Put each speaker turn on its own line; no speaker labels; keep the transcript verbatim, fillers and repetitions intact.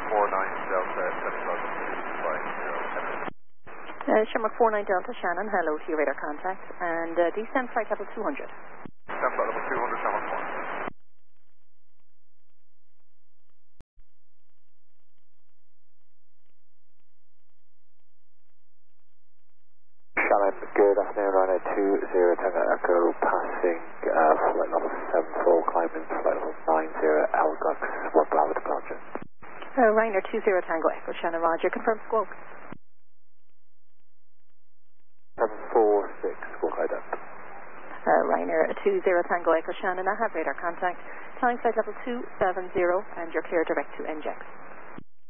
four nine Delta, seven five zero.
Uh, Shamrock four nine Delta, Shannon, hello to your radar contact, and uh, descend flight level two hundred.
Descend flight level two hundred, Shamrock four.
Shannon, good afternoon, Ryanair two zero Tango Echo, passing uh, flight level seven four, climbing flight level nine zero, Algox, one Bravo departure.
Uh, Ryanair two zero Tango Echo, Shannon, Roger, confirm squawk.
seven four six, squawk ident.
Uh, Ryanair two zero Tango Echo, Shannon, I have radar contact, flying flight level two seven zero, and you're clear direct to N J A X.